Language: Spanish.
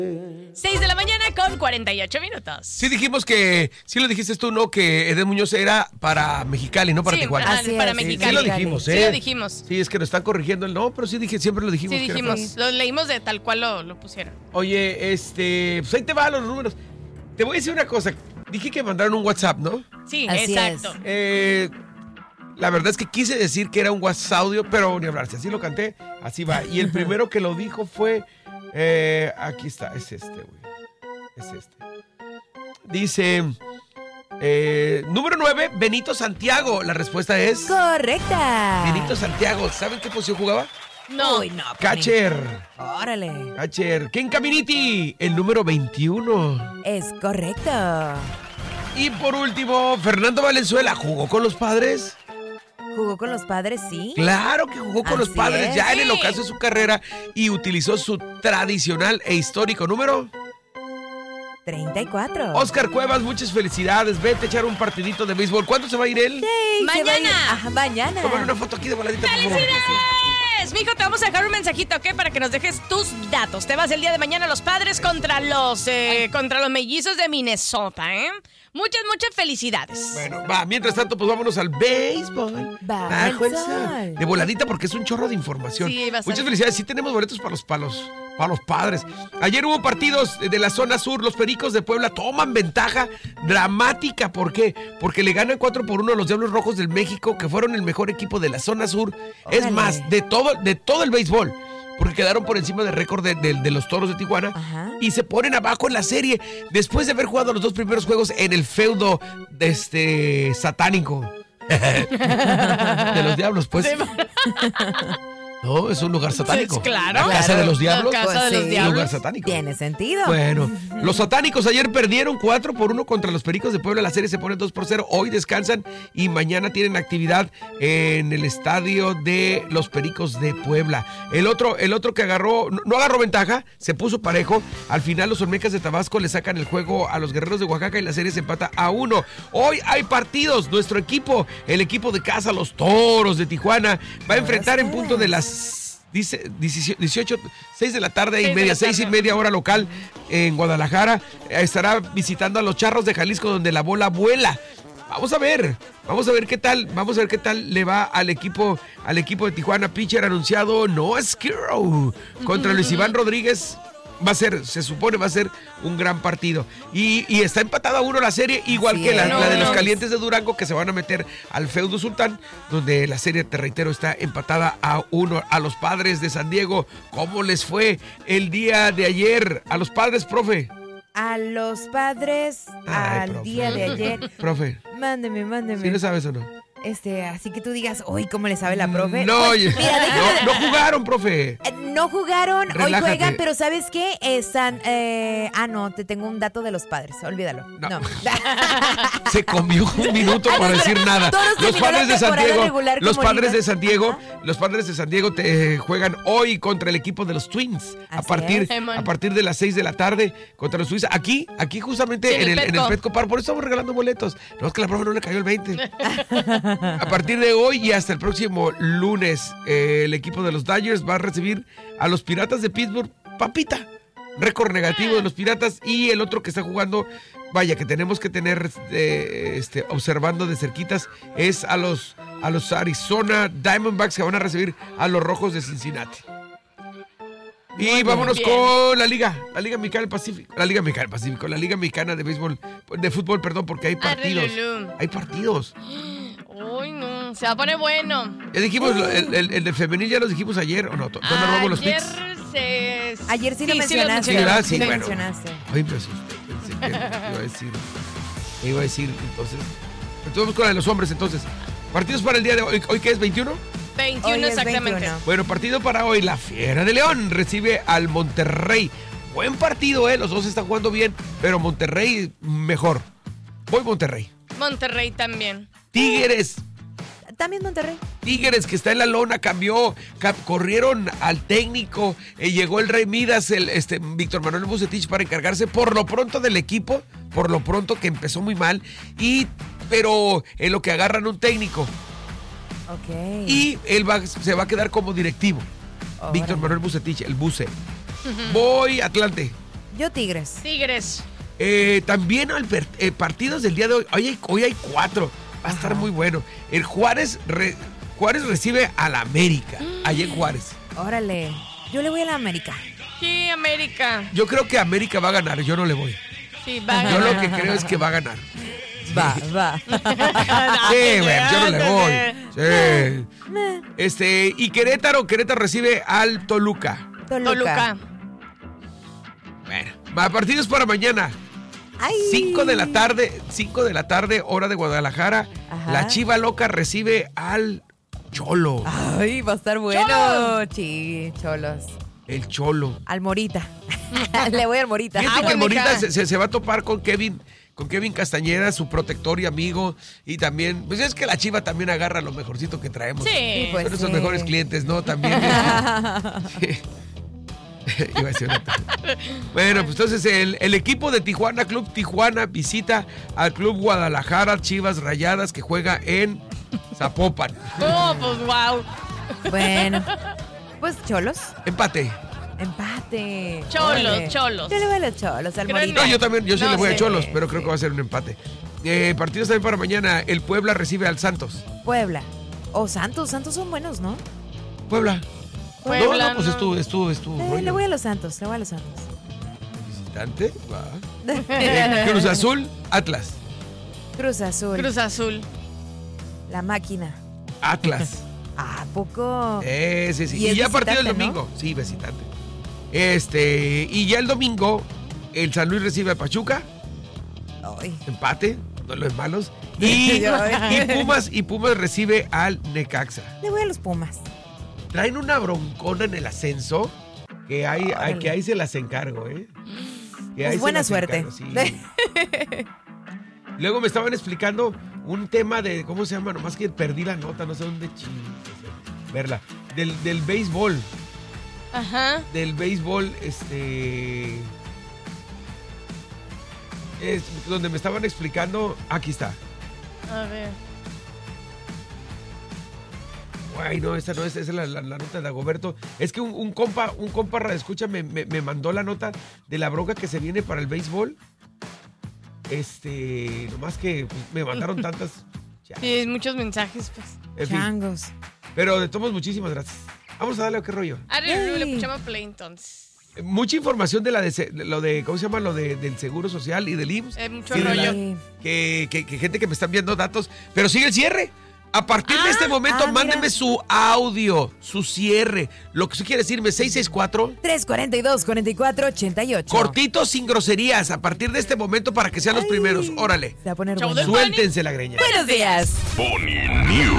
6 de la mañana con 48 minutos. Sí dijimos que, sí lo dijiste tú, ¿no? Que Edén Muñoz era para Mexicali, no para Tijuana. Para Mexicali. Sí lo dijimos, ¿eh? Sí lo dijimos. Sí, es que nos están corrigiendo el no, pero sí dije, siempre lo dijimos. Sí dijimos, lo leímos de tal cual lo pusieron. Oye, pues ahí te van los números. Te voy a decir una cosa. Dije que mandaron un WhatsApp, ¿no? Sí, Así exacto. La verdad es que quise decir que era un WhatsApp audio, pero ni hablar. Si así lo canté, así va. Y el primero que lo dijo fue... aquí está, es este, güey. Es este. Dice... número 9, Benito Santiago. La respuesta es... Correcta. Benito Santiago. ¿Saben qué posición jugaba? No. Uy, no. Catcher. Órale. Catcher. Ken Caminiti, el número 21. Es correcto. Y por último, Fernando Valenzuela. ¿Jugó con los Padres? ¿Jugó con los Padres, sí? Claro que jugó con los Así Padres es. ya en el Sí. ocaso de su carrera y utilizó su tradicional e histórico número. 34. Oscar Cuevas, muchas felicidades. Vete a echar un partidito de béisbol. ¿Cuándo se va a ir él? Sí, se va a ir- Mañana. Ajá, mañana. Tómale una foto aquí de voladita, por favor. ¡Felicidades! Mijo, te vamos a dejar un mensajito, ¿ok? Para que nos dejes tus datos. Te vas el día de mañana a los Padres contra los mellizos de Minnesota, ¿eh? Muchas felicidades. Bueno, va, mientras tanto, pues vámonos al béisbol. Bajo el sol. De voladita porque es un chorro de información. Sí, bastante. Muchas felicidades. Sí tenemos boletos para los Padres. Ayer hubo partidos de la zona sur. Los Pericos de Puebla toman ventaja dramática. ¿Por qué? Porque le ganan 4-1 a los Diablos Rojos del México, que fueron el mejor equipo de la zona sur. Es Órale. más, de todo el béisbol. Porque quedaron por encima del récord de los Toros de Tijuana. Ajá. Y se ponen abajo en la serie. Después de haber jugado los dos primeros juegos en el feudo satánico. De los diablos, pues. No, es un lugar satánico. Claro. La casa de los diablos. La casa de los Un diablos. lugar satánico. Tiene sentido. Bueno, los satánicos ayer perdieron 4-1 contra los Pericos de Puebla. La serie se pone 2-0. Hoy descansan y mañana tienen actividad en el estadio de los Pericos de Puebla. El otro que agarró, no agarró ventaja, se puso parejo. Al final los Olmecas de Tabasco le sacan el juego a los Guerreros de Oaxaca y la serie se empata a 1. Hoy hay partidos. Nuestro equipo, el equipo de casa, los Toros de Tijuana, va a enfrentar en punto de las 18, 6 de la tarde y media, 6 y media hora local en Guadalajara. Estará visitando a los Charros de Jalisco, donde la bola vuela. Vamos a ver qué tal le va al equipo de Tijuana. Pitcher anunciado Noah Skirrow contra Luis Iván Rodríguez. Se supone va a ser un gran partido. Y está empatada a 1 la serie, igual Así que la es. de los Calientes de Durango, que se van a meter al feudo Sultán, donde la serie, te reitero, está empatada a 1. A los Padres de San Diego, ¿cómo les fue el día de ayer? A los Padres, profe. A los Padres, Ay, al profe. día de ayer. Profe, Mándeme. ¿sí le sabes o no? Así que tú digas, uy, ¿cómo le sabe la profe? No, Pues, oye, mira, déjame- no jugaron, profe. No jugaron, Relájate. hoy juegan, pero ¿sabes qué? No, te tengo un dato de los Padres, olvídalo. No. No. Se comió un minuto para decir nada. Todos Los terminó Padres la de San temporada Diego, regular los como Padres de líder. San Diego, Ajá. los Padres de San Diego te juegan hoy contra el equipo de los Twins Así es. a partir de las 6 de la tarde contra los Twins. Aquí justamente Sí, en el Petco Park, por eso estamos regalando boletos. No, es que la profe no le cayó el 20. A partir de hoy y hasta el próximo lunes, el equipo de los Dodgers va a recibir a los Piratas de Pittsburgh. Papita, récord negativo de los Piratas. Y el otro que está jugando, vaya, que tenemos que tener observando de cerquitas, es a los Arizona Diamondbacks, que van a recibir a los Rojos de Cincinnati. Y vámonos bien. con la Liga Mexicana del Pacífico, la Liga Mexicana de béisbol, de fútbol, perdón, porque hay partidos. Arrelulú. Hay partidos. Uy, no, se va a poner bueno. Ya dijimos, el de femenil ya los dijimos ayer, ¿o no? ¿Dónde robamos los Ayer picks? Ayer sí lo sí mencionaste. Sí, ¿verdad? Sí, lo bueno. mencionaste. Ay, me asusté, pensé que iba a decir, entonces. Vamos con la de los hombres, entonces. Partidos para el día de hoy. ¿Hoy qué es, 21? 21 Hoy es exactamente. 21. Bueno, partido para hoy. La Fiera de León recibe al Monterrey. Buen partido, los dos están jugando bien, pero Monterrey mejor. Voy Monterrey. Monterrey también. Tigres. También Monterrey. Tigres, que está en la lona, corrieron al técnico, llegó el Rey Midas, Víctor Manuel Bucetich, para encargarse por lo pronto del equipo, por lo pronto, que empezó muy mal, pero en lo que agarran un técnico, Ok. y él se va a quedar como directivo. Órale. Víctor Manuel Bucetich, el Buce. Voy Atlante. Yo Tigres. Tigres. También partidos del día de hoy. Hoy hay 4. Va a estar muy bueno. El Juárez recibe al América. Allá en Juárez. Órale. Yo le voy a la América. Sí, América. Yo creo que América va a ganar. Yo no le voy. Sí, va a Yo ganar. lo que creo es que va a ganar. Va. Sí, güey, yo no le voy. Sí. Y Querétaro recibe al Toluca. Toluca. Bueno, partidos para mañana. Ay. 5 de la tarde, hora de Guadalajara. Ajá. La Chiva Loca recibe al Cholo. Ay, va a estar bueno. ¡Cholos! Sí, Cholos. El Cholo. Al Morita. Le voy al Morita. Fíjate que el Morita mija. se va a topar con Kevin Castañeda, su protector y amigo. Y también, pues es que la Chiva también agarra lo mejorcito que traemos. Sí. pues. Son nuestros mejores clientes, ¿no? También. Iba a decir otra. Bueno, pues entonces el equipo de Tijuana, Club Tijuana, visita al Club Guadalajara, Chivas Rayadas, que juega en Zapopan. Oh, pues wow. Bueno, pues Cholos. Empate. Empate. Cholos. Yo le voy a los Cholos, al Creo Morita. No, yo sí No le voy a sé. Cholos, pero creo que va a ser un empate. Partidos también para mañana. El Puebla recibe al Santos. Puebla. O Santos son buenos, ¿no? Puebla. Puebla, No, pues no. estuvo. Le voy a los Santos, Visitante. Va. Cruz Azul, Atlas. Cruz Azul. Cruz Azul. La máquina. Atlas. ¿A poco? Sí. Y es ya partido el visitante, domingo. ¿No? Sí, visitante. Y ya el domingo, el San Luis recibe a Pachuca. Ay. Empate, no los malos. Y Pumas recibe al Necaxa. Le voy a los Pumas. Traen una broncona en el ascenso que ahí se las encargo, ¿eh? Que ahí Pues se buena las suerte. encargo, sí. Luego me estaban explicando un tema de, ¿cómo se llama? Nomás que perdí la nota, no sé dónde verla. Del béisbol. Ajá. Del béisbol, es donde me estaban explicando. Aquí está. A ver. Ay, no, esa no es, esa es la nota de Dagoberto. Es que un compa radioescucha me mandó la nota de la bronca que se viene para el béisbol. Nomás que pues, me mandaron tantas. Sí, muchos mensajes, pues. En fin. Changos. Pero de todos, muchísimas gracias. Vamos a darle a qué rollo. Le puchamos play entonces. Mucha información de lo de ¿cómo se llama? Del Seguro Social y del IMSS. Mucho Sí, rollo. Sí. Que gente que me están viendo datos. Pero sigue el cierre. A partir de este momento, mira. mándenme su audio, su cierre. Lo que usted quiere decirme, 342-4488. cortito, sin groserías. A partir de este momento, para que sean los primeros. Órale. Se va a poner Chau bueno. del- Suéltense la greña. Buenos días. Pony News.